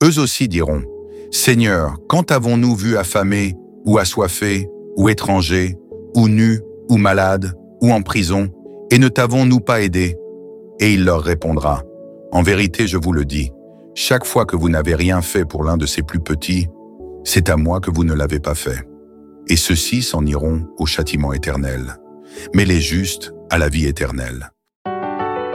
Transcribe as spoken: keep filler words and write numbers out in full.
Eux aussi diront, « Seigneur, quand avons-nous vu affamé, ou assoiffé, ou étranger, ou nu, ou malade, ou en prison, et ne t'avons-nous pas aidé ?» Et il leur répondra, « En vérité, je vous le dis, chaque fois que vous n'avez rien fait pour l'un de ces plus petits, c'est à moi que vous ne l'avez pas fait. Et ceux-ci s'en iront au châtiment éternel, mais les justes à la vie éternelle. »